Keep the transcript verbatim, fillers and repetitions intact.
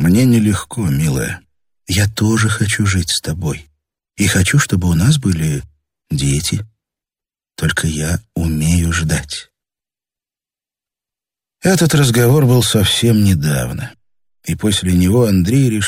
Мне нелегко, милая. Я тоже хочу жить с тобой. И хочу, чтобы у нас были дети. Только я умею ждать. Этот разговор был совсем недавно. И после него Андрей решил,